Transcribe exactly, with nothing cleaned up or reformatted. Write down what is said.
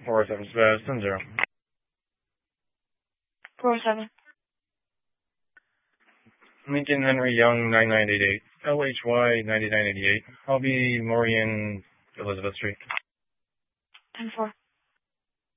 four seven, Sebastian zero. four seven. Lincoln Henry Young nine nine eight eight. L H Y ninety-nine eighty-eight. I'll be Maureen Elizabeth Street. ten four.